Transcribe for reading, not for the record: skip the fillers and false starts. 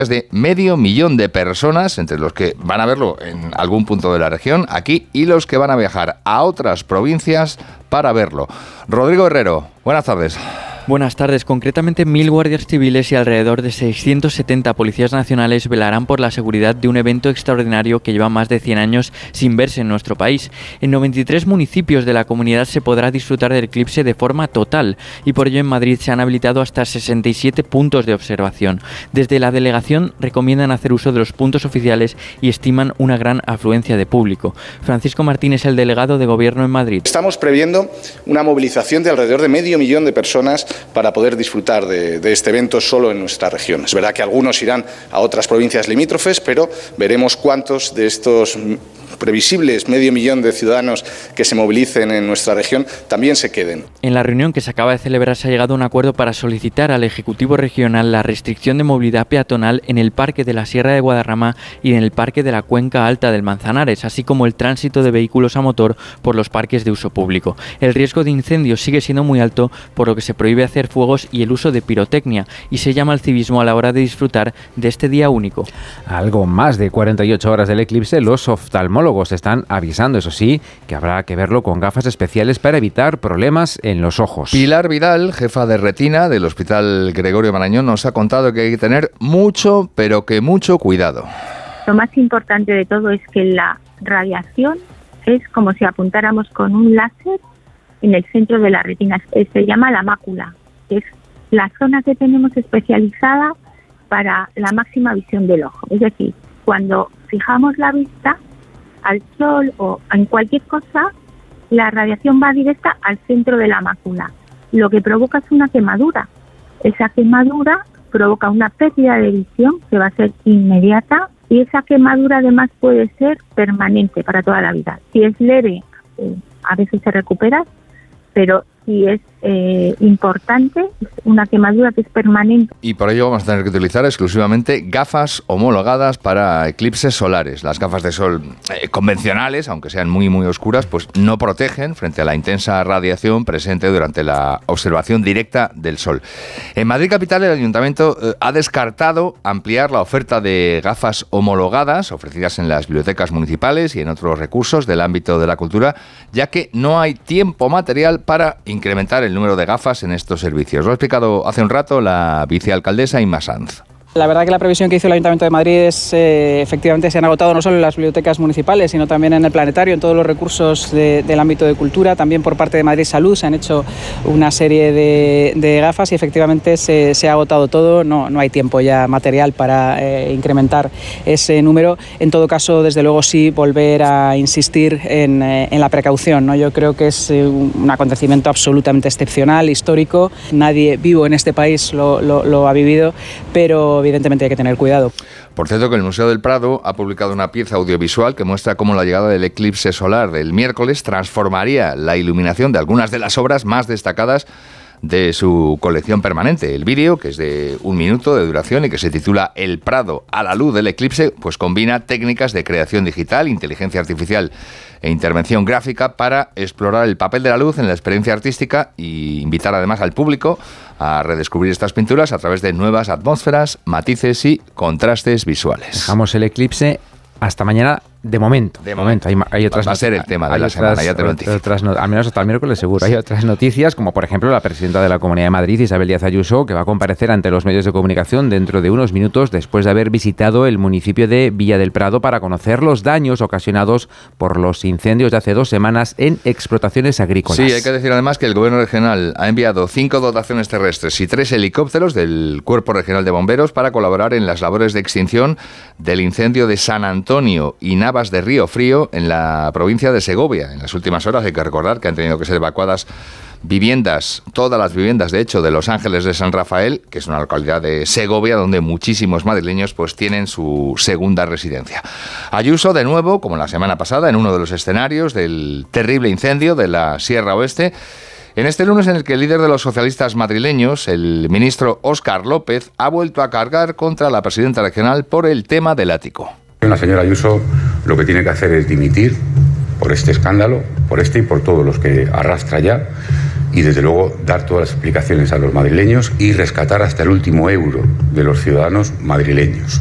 de 500.000 de personas, entre los que van a verlo en algún punto de la región, aquí, y los que van a viajar a otras provincias para verlo. Rodrigo Herrero, buenas tardes. Buenas tardes. Concretamente, 1.000 guardias civiles y alrededor de 670 policías nacionales velarán por la seguridad de un evento extraordinario que lleva más de 100 años sin verse en nuestro país. En 93 municipios de la comunidad se podrá disfrutar del eclipse de forma total y por ello en Madrid se han habilitado hasta 67 puntos de observación. Desde la delegación recomiendan hacer uso de los puntos oficiales y estiman una gran afluencia de público. Francisco Martín es el delegado de Gobierno en Madrid. Estamos previendo una movilización de alrededor de 500.000 de personas para poder disfrutar de este evento solo en nuestra región. Es verdad que algunos irán a otras provincias limítrofes, pero veremos cuántos de estos previsibles 500.000 de ciudadanos que se movilicen en nuestra región también se queden. En la reunión que se acaba de celebrar se ha llegado a un acuerdo para solicitar al Ejecutivo Regional la restricción de movilidad peatonal en el Parque de la Sierra de Guadarrama y en el Parque de la Cuenca Alta del Manzanares, así como el tránsito de vehículos a motor por los parques de uso público. El riesgo de incendios sigue siendo muy alto, por lo que se prohíbe hacer fuegos y el uso de pirotecnia, y se llama al civismo a la hora de disfrutar de este día único. Algo más de 48 horas del eclipse, los oftalmólogos están avisando, eso sí, que habrá que verlo con gafas especiales para evitar problemas en los ojos. Pilar Vidal, jefa de retina del Hospital Gregorio Marañón, nos ha contado que hay que tener mucho, pero que mucho cuidado. Lo más importante de todo es que la radiación es como si apuntáramos con un láser en el centro de la retina. Se llama la mácula, que es la zona que tenemos especializada para la máxima visión del ojo. Es decir, cuando fijamos la vista al sol o en cualquier cosa, la radiación va directa al centro de la mácula. Lo que provoca es una quemadura. Esa quemadura provoca una pérdida de visión que va a ser inmediata y esa quemadura además puede ser permanente para toda la vida. Si es leve, a veces se recupera, pero si es importante, es una quemadura que es permanente. Y por ello vamos a tener que utilizar exclusivamente gafas homologadas para eclipses solares. Las gafas de sol convencionales, aunque sean muy muy oscuras, pues no protegen frente a la intensa radiación presente durante la observación directa del sol. En Madrid capital el Ayuntamiento ha descartado ampliar la oferta de gafas homologadas ofrecidas en las bibliotecas municipales y en otros recursos del ámbito de la cultura, ya que no hay tiempo material para incrementar el número de gafas en estos servicios. Lo ha explicado hace un rato la vicealcaldesa Inma Sanz. La verdad que la previsión que hizo el Ayuntamiento de Madrid es, efectivamente, se han agotado no solo en las bibliotecas municipales, sino también en el planetario, en todos los recursos del ámbito de cultura. También por parte de Madrid Salud se han hecho una serie de gafas y efectivamente se ha agotado todo. No hay tiempo ya material para incrementar ese número. En todo caso, desde luego sí, volver a insistir en la precaución, ¿no? Yo creo que es un acontecimiento absolutamente excepcional, histórico. Nadie vivo en este país lo ha vivido, pero evidentemente hay que tener cuidado. Por cierto, que el Museo del Prado ha publicado una pieza audiovisual que muestra cómo la llegada del eclipse solar del miércoles transformaría la iluminación de algunas de las obras más destacadas de su colección permanente. El vídeo, que es de 1 minuto de duración y que se titula El Prado a la luz del eclipse, pues combina técnicas de creación digital, inteligencia artificial e intervención gráfica para explorar el papel de la luz en la experiencia artística e invitar además al público a redescubrir estas pinturas a través de nuevas atmósferas, matices y contrastes visuales. Dejamos el eclipse hasta mañana. De momento. Hay otras, va a ser el tema de la semana, ya te lo anticipo. Al menos hasta el miércoles seguro. Hay otras noticias, como por ejemplo la presidenta de la Comunidad de Madrid, Isabel Díaz Ayuso, que va a comparecer ante los medios de comunicación dentro de unos minutos después de haber visitado el municipio de Villa del Prado para conocer los daños ocasionados por los incendios de hace 2 semanas en explotaciones agrícolas. Sí, hay que decir además que el Gobierno regional ha enviado 5 dotaciones terrestres y 3 helicópteros del Cuerpo Regional de Bomberos para colaborar en las labores de extinción del incendio de San Antonio y Navas de Río Frío en la provincia de Segovia. En las últimas horas hay que recordar que han tenido que ser evacuadas viviendas, todas las viviendas de hecho de Los Ángeles de San Rafael, que es una localidad de Segovia donde muchísimos madrileños pues tienen su segunda residencia. Ayuso de nuevo, como la semana pasada, en uno de los escenarios del terrible incendio de la Sierra Oeste, en este lunes en el que el líder de los socialistas madrileños, el ministro Óscar López, ha vuelto a cargar contra la presidenta regional por el tema del ático. La señora Ayuso lo que tiene que hacer es dimitir por este escándalo, por este y por todos los que arrastra ya, y desde luego dar todas las explicaciones a los madrileños y rescatar hasta el último euro de los ciudadanos madrileños.